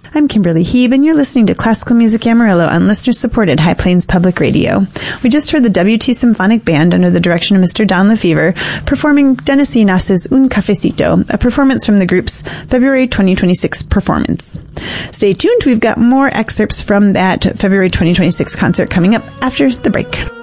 I'm Kimberly Heeb, and you're listening to Classical Music Amarillo on listener-supported High Plains Public Radio. We just heard the WT Symphonic Band under the direction of Mr. Don Lefevre performing Denis Yanas's Un Cafecito, a performance from the group's February 2026 performance. Stay tuned, we've got more excerpts from that February 2026 concert coming up after the break.